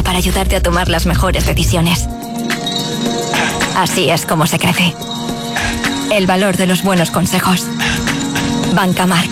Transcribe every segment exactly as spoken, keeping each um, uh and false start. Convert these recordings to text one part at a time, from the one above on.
para ayudarte a tomar las mejores decisiones. Así es como se crece. El valor de los buenos consejos. Banca Marc.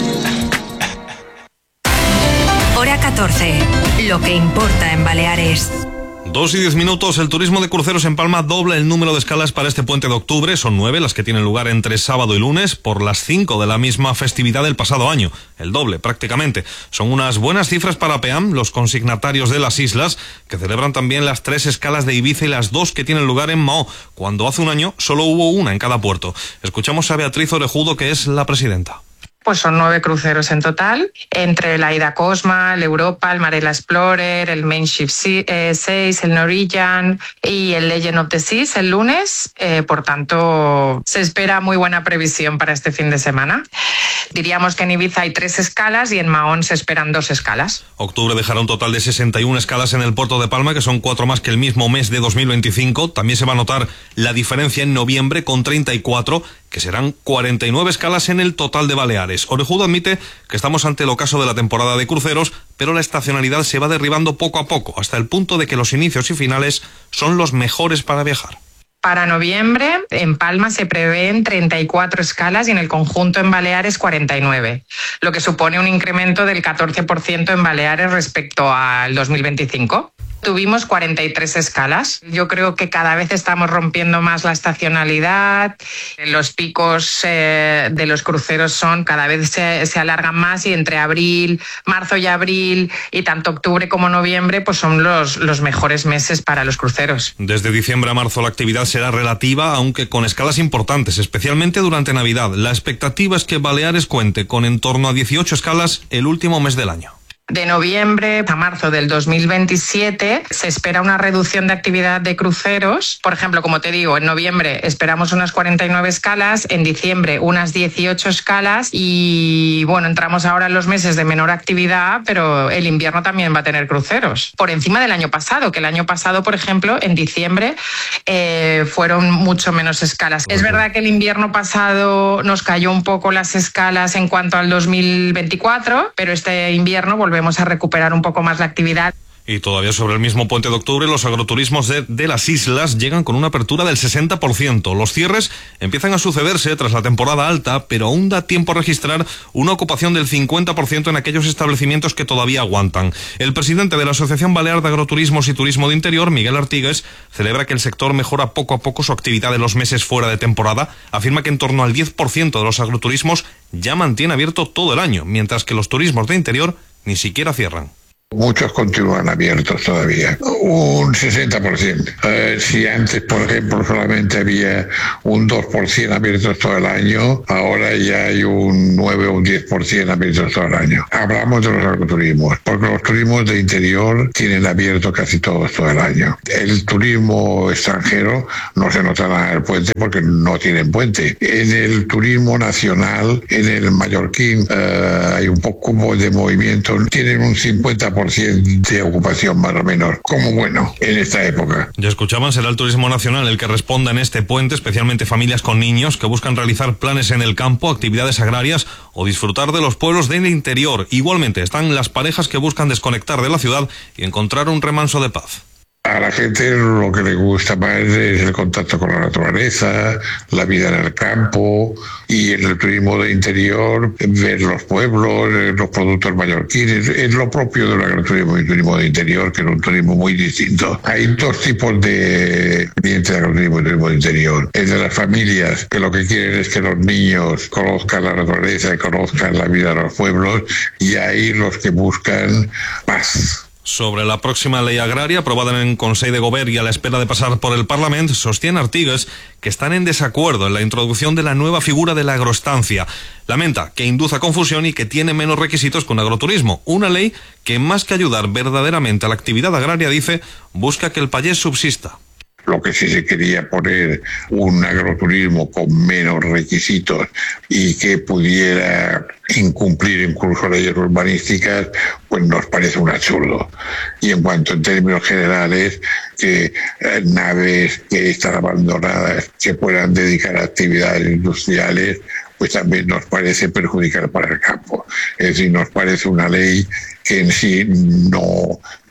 Hora catorce. Lo que importa en Baleares. Dos y diez minutos, el turismo de cruceros en Palma dobla el número de escalas para este puente de octubre. Son nueve las que tienen lugar entre sábado y lunes, por las cinco de la misma festividad del pasado año. El doble, prácticamente. Son unas buenas cifras para Peam, los consignatarios de las islas, que celebran también las tres escalas de Ibiza y las dos que tienen lugar en Mahó, cuando hace un año solo hubo una en cada puerto. Escuchamos a Beatriz Orejudo, que es la presidenta. Pues son nueve cruceros en total, entre el Aida Cosma, el Europa, el Marella Explorer, el Main Ship seis, el Norwegian y el Legend of the Seas el lunes. Eh, por tanto, se espera muy buena previsión para este fin de semana. Diríamos que en Ibiza hay tres escalas y en Mahón se esperan dos escalas. Octubre dejará un total de sesenta y una escalas en el puerto de Palma, que son cuatro más que el mismo mes de dos mil veinticinco. También se va a notar la diferencia en noviembre con treinta y cuatro, que serán cuarenta y nueve escalas en el total de Baleares. Orejudo admite que estamos ante el ocaso de la temporada de cruceros, pero la estacionalidad se va derribando poco a poco, hasta el punto de que los inicios y finales son los mejores para viajar. Para noviembre, en Palma se prevén treinta y cuatro escalas y en el conjunto en Baleares cuarenta y nueve, lo que supone un incremento del catorce por ciento en Baleares respecto al dos mil veinticinco. Tuvimos cuarenta y tres escalas. Yo creo que cada vez estamos rompiendo más la estacionalidad. Los picos eh, de los cruceros son cada vez se, se alargan más y entre abril, marzo y abril y tanto octubre como noviembre pues son los, los mejores meses para los cruceros. Desde diciembre a marzo la actividad será relativa, aunque con escalas importantes, especialmente durante Navidad. La expectativa es que Baleares cuente con en torno a dieciocho escalas el último mes del año. De noviembre a marzo del dos mil veintisiete se espera una reducción de actividad de cruceros. Por ejemplo, como te digo, en noviembre esperamos unas cuarenta y nueve escalas, en diciembre unas dieciocho escalas y bueno, entramos ahora en los meses de menor actividad, pero el invierno también va a tener cruceros. Por encima del año pasado, que el año pasado, por ejemplo, en diciembre eh, fueron mucho menos escalas. Es verdad que el invierno pasado nos cayó un poco las escalas en cuanto al dos mil veinticuatro, pero este invierno volvemos a recuperar un poco más la actividad. Y todavía sobre el mismo puente de octubre, los agroturismos de, de las islas llegan con una apertura del sesenta por ciento. Los cierres empiezan a sucederse tras la temporada alta, pero aún da tiempo a registrar una ocupación del cincuenta por ciento en aquellos establecimientos que todavía aguantan. El presidente de la Asociación Balear de Agroturismos y Turismo de Interior, Miguel Artigues, celebra que el sector mejora poco a poco su actividad en los meses fuera de temporada. Afirma que en torno al diez por ciento de los agroturismos ya mantiene abierto todo el año, mientras que los turismos de interior ni siquiera cierran. Muchos continúan abiertos todavía, un sesenta por ciento. Eh, si antes, por ejemplo, solamente había un dos por ciento abiertos todo el año, ahora ya hay un nueve o un diez por ciento abiertos todo el año. Hablamos de los agroturismos, porque los turismos de interior tienen abierto casi todos todo el año. El turismo extranjero no se nota nada en el puente porque no tienen puente. En el turismo nacional, en el mallorquín, eh, hay un poco de movimiento, tienen un cincuenta por ciento de ocupación más o menos, como bueno, en esta época. Ya escuchaban, será el turismo nacional el que responda en este puente, especialmente familias con niños que buscan realizar planes en el campo, actividades agrarias o disfrutar de los pueblos del interior. Igualmente están las parejas que buscan desconectar de la ciudad y encontrar un remanso de paz. A la gente lo que le gusta más es el contacto con la naturaleza, la vida en el campo y en el turismo de interior, ver los pueblos, los productos mallorquines. Es lo propio del agroturismo y turismo de interior, que es un turismo muy distinto. Hay dos tipos de clientes de agroturismo y turismo de interior. El de las familias, que lo que quieren es que los niños conozcan la naturaleza y conozcan la vida de los pueblos, y hay los que buscan paz. Sobre la próxima ley agraria aprobada en el Consell de Govern y a la espera de pasar por el Parlament, sostiene Artigues que están en desacuerdo en la introducción de la nueva figura de la agroestancia. Lamenta que induce a confusión y que tiene menos requisitos que un agroturismo. Una ley que, más que ayudar verdaderamente a la actividad agraria, dice, busca que el payés subsista. Lo que sí se quería poner un agroturismo con menos requisitos y que pudiera incumplir incluso leyes urbanísticas, pues nos parece un absurdo. Y en cuanto en términos generales, que eh, naves que están abandonadas se puedan dedicar a actividades industriales, pues también nos parece perjudicial para el campo. Es decir, nos parece una ley que en sí no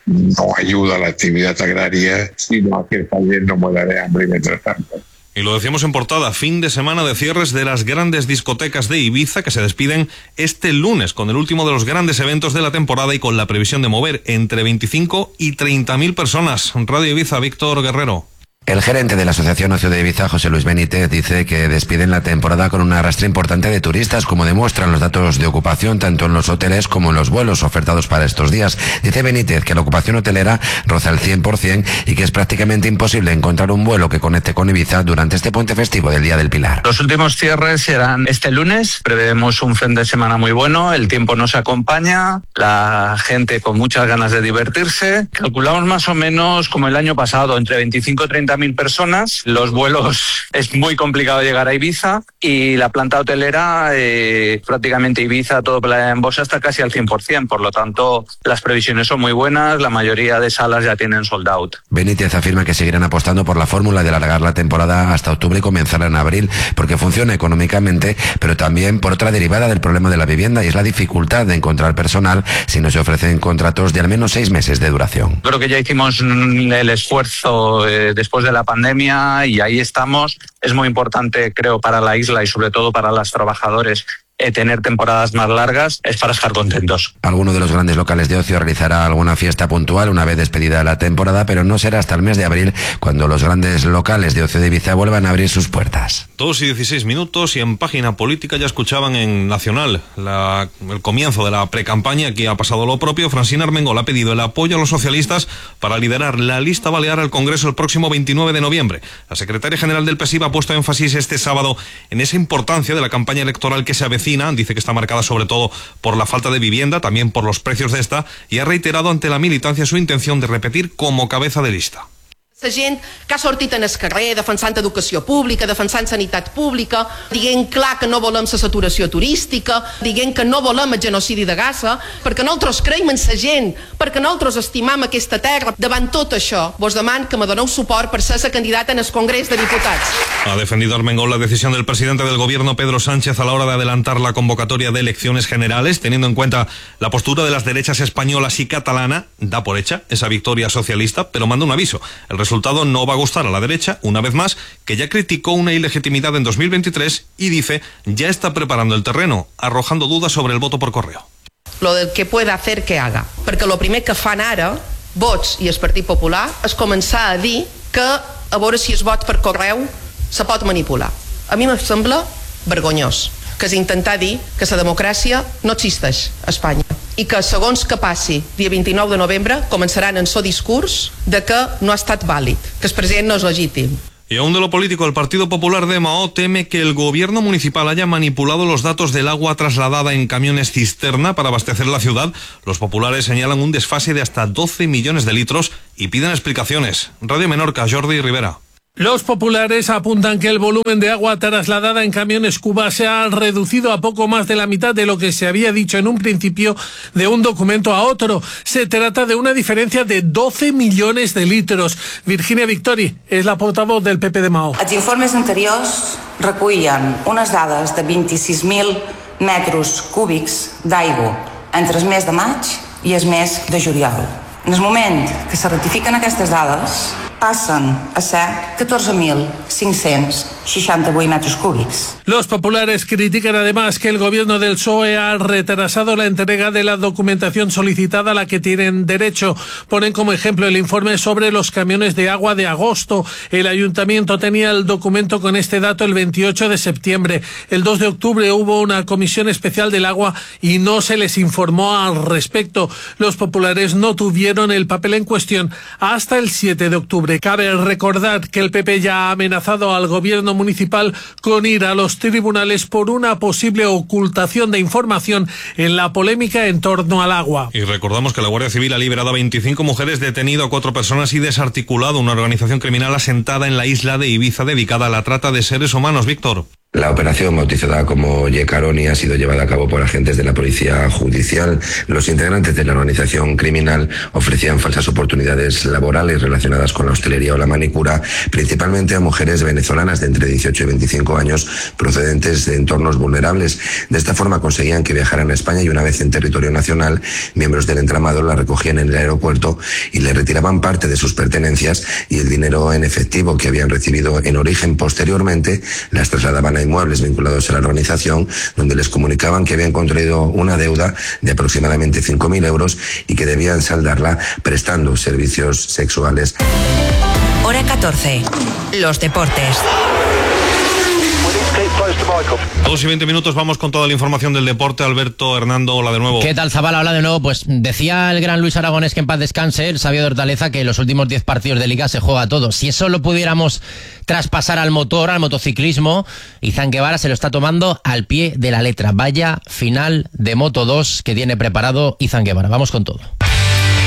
no ayuda a la actividad agraria, sino a que el país no muera de hambre mientras tanto. Y lo decíamos en portada, fin de semana de cierres de las grandes discotecas de Ibiza que se despiden este lunes con el último de los grandes eventos de la temporada y con la previsión de mover entre veinticinco y treinta mil personas. Radio Ibiza, Víctor Guerrero. El gerente de la Asociación Ocio de Ibiza, José Luis Benítez, dice que despiden la temporada con un arrastre importante de turistas, como demuestran los datos de ocupación tanto en los hoteles como en los vuelos ofertados para estos días. Dice Benítez que la ocupación hotelera roza el cien por ciento y que es prácticamente imposible encontrar un vuelo que conecte con Ibiza durante este puente festivo del Día del Pilar. Los últimos cierres serán este lunes, prevemos un fin de semana muy bueno, el tiempo nos acompaña, la gente con muchas ganas de divertirse. Calculamos más o menos como el año pasado, entre veinticinco y treinta mil personas. Los vuelos es muy complicado llegar a Ibiza y la planta hotelera eh, prácticamente Ibiza, todo Playa de Embosa está casi al cien por ciento, por lo tanto las previsiones son muy buenas, la mayoría de salas ya tienen sold out. Benítez afirma que seguirán apostando por la fórmula de alargar la temporada hasta octubre y comenzar en abril, porque funciona económicamente, pero también por otra derivada del problema de la vivienda, y es la dificultad de encontrar personal si no se ofrecen contratos de al menos seis meses de duración. Creo que ya hicimos el esfuerzo eh, después de la pandemia y ahí estamos. Es muy importante, creo, para la isla y sobre todo para los trabajadores eh, tener temporadas más largas, es para estar contentos. Alguno de los grandes locales de ocio realizará alguna fiesta puntual una vez despedida la temporada, pero no será hasta el mes de abril cuando los grandes locales de ocio de Ibiza vuelvan a abrir sus puertas. Dos y dieciséis minutos y en página política ya escuchaban en Nacional la, el comienzo de la precampaña. Aquí ha pasado lo propio. Francina Armengol ha pedido el apoyo a los socialistas para liderar la lista balear al Congreso el próximo veintinueve de noviembre. La secretaria general del P S I V ha puesto énfasis este sábado en esa importancia de la campaña electoral que se avecina. Dice que está marcada sobre todo por la falta de vivienda, también por los precios de esta, y ha reiterado ante la militancia su intención de repetir como cabeza de lista. La gent que ha sortit en el carrer defensant educació pública, defensant sanitat pública, dient clar que no volem la saturació turística, dient que no volem el genocidi de Gaza, perquè nosaltres creiem en la gent, perquè nosaltres estimam aquesta terra. Davant tot això, vos deman que me doneu suport per ser la candidata en el Congrés de Diputats. Ha defendido Armengol la decisión del presidente del gobierno, Pedro Sánchez, a la hora de adelantar la convocatoria de elecciones generales, teniendo en cuenta la postura de las derechas españolas y catalana. Da por hecha esa victoria socialista, pero manda un aviso. El El resultado no va a gustar a la derecha, una vez más, que ya criticó una ilegitimidad en dos mil veintitrés y dice ya está preparando el terreno, arrojando dudas sobre el voto por correo. Lo del que pueda hacer que haga, perquè lo primer que fan ara, Vox i el Partit Popular, és començar a dir que a veure si el vot per correu se pot manipular. A mi me sembla vergonyós, que és intentar dir que la democràcia no existeix a Espanya i que segons que passi dia vint-i-nou de novembre començaran en so discurs de que no ha estat vàlid, que el president no és legítim. Y aún de lo político, el Partido Popular de Mahó teme que el gobierno municipal haya manipulado los datos del agua trasladada en camiones cisterna para abastecer la ciudad. Los populares señalan un desfase de hasta doce millones de litros y piden explicaciones. Radio Menorca, Jordi Rivera. Los populares apuntan que el volumen de agua trasladada en camiones Cuba se ha reducido a poco más de la mitad de lo que se había dicho en un principio de un documento a otro. Se trata de una diferencia de doce millones de litros. Virginia Victori és la portavoz del P P de Mahó. Els informes anteriors recullen unes dades de vint-i-sis mil metres cúbics d'aigua entre el mes de maig i el mes de juliol. En el moment que se ratifiquen aquestes dades, passen a ser catorze mil cinc-cents seixanta-vuit metros cúbicos. Los populares critican además que el gobierno del P S O E ha retrasado la entrega de la documentación solicitada a la que tienen derecho. Ponen como ejemplo el informe sobre los camiones de agua de agosto. El ayuntamiento tenía el documento con este dato el veintiocho de septiembre. El dos de octubre hubo una comisión especial del agua y no se les informó al respecto. Los populares no tuvieron el papel en cuestión hasta el siete de octubre. Cabe recordar que el P P ya ha amenazado al gobierno municipal con ir a los tribunales por una posible ocultación de información en la polémica en torno al agua. Y recordamos que la Guardia Civil ha liberado a veinticinco mujeres, detenido a cuatro personas y desarticulado una organización criminal asentada en la isla de Ibiza dedicada a la trata de seres humanos. Víctor. La operación, bautizada como Yecaroni, ha sido llevada a cabo por agentes de la Policía Judicial. Los integrantes de la organización criminal ofrecían falsas oportunidades laborales relacionadas con la hostelería o la manicura, principalmente a mujeres venezolanas de entre dieciocho y veinticinco años procedentes de entornos vulnerables. De esta forma conseguían que viajaran a España y, una vez en territorio nacional, miembros del entramado la recogían en el aeropuerto y le retiraban parte de sus pertenencias y el dinero en efectivo que habían recibido en origen. Posteriormente las trasladaban a inmuebles vinculados a la organización, donde les comunicaban que habían contraído una deuda de aproximadamente cinco mil euros y que debían saldarla prestando servicios sexuales. Hora catorce. Los deportes. Dos y veinte minutos, vamos con toda la información del deporte. Alberto, Hernando, hola de nuevo. ¿Qué tal, Zabala? Hola de nuevo. Pues decía el gran Luis Aragonés, que en paz descanse, el sabio de Hortaleza, que los últimos diez partidos de Liga se juega todo. Si eso lo pudiéramos traspasar al motor, al motociclismo, Izan Guevara se lo está tomando al pie de la letra. Vaya final de Moto dos que tiene preparado Izan Guevara. Vamos con todo.